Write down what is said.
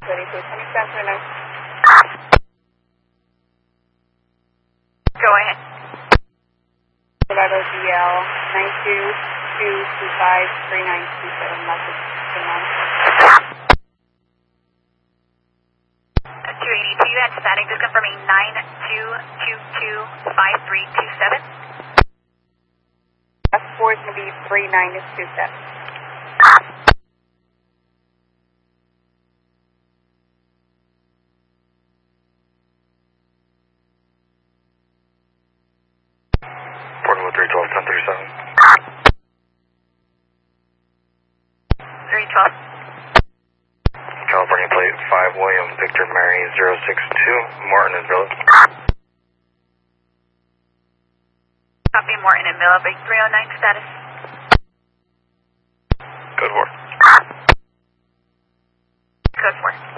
3227. Go ahead. Colorado DL 922253927. Message to none. 282, you had static, just confirming 92225327. S4 is going to be 3927. Portable 312, 1037. 312. California plate 5 William Victor Mary 062 Martin and Villa. Copy Morton and Villa, Big 309 status. Code 4. Code 4.